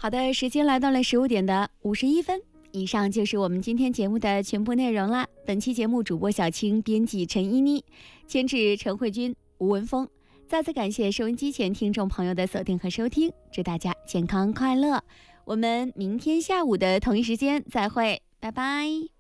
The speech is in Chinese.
好的，时间来到了15:51。以上就是我们今天节目的全部内容了。本期节目主播小青，编辑陈依妮，监制陈慧君、吴文峰。再次感谢收音机前听众朋友的锁定和收听，祝大家健康快乐。我们明天下午的同一时间再会，拜拜。